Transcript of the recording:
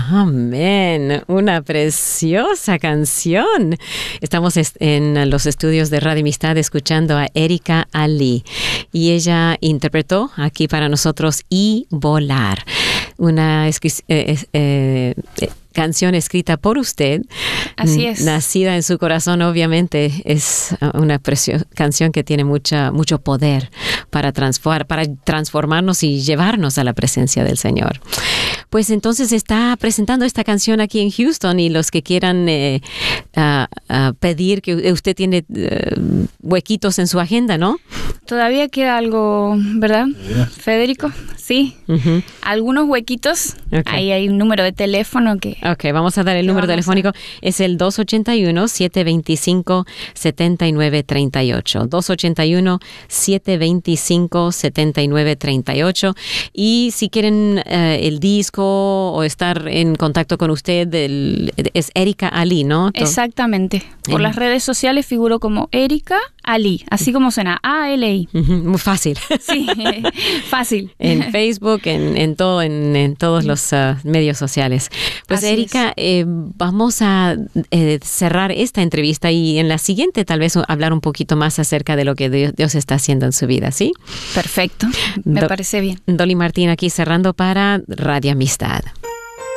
Amén. Una preciosa canción. Estamos en los estudios de Radio Amistad escuchando a Erika Ali y ella interpretó aquí para nosotros Y Volar, una canción escrita por usted. Así es. Nacida en su corazón, obviamente, es una canción que tiene mucho poder para transformarnos y llevarnos a la presencia del Señor. Pues entonces está presentando esta canción aquí en Houston y los que quieran pedir, que usted tiene huequitos en su agenda, ¿no? Todavía queda algo, ¿verdad, Federico? Sí. Uh-huh. Algunos huequitos. Okay. Ahí hay un número de teléfono que... Ok, vamos a dar el número telefónico. Es el 281-725-7938. 281-725-7938. Y si quieren el disco o estar en contacto con usted, es Erika Ali, ¿no? Exactamente. Por las redes sociales figuro como Erika Ali, así como suena, A-L-I. Muy fácil. Sí, fácil. En Facebook, en todos los medios sociales. Pues así Erika, vamos a cerrar esta entrevista y en la siguiente tal vez hablar un poquito más acerca de lo que Dios está haciendo en su vida, ¿sí? Perfecto, me parece bien. Dolly Martín aquí cerrando para Radio Amistad.